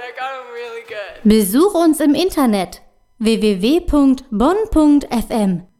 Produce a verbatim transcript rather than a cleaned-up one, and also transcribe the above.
Besuch uns im Internet w w w punkt bonn punkt f m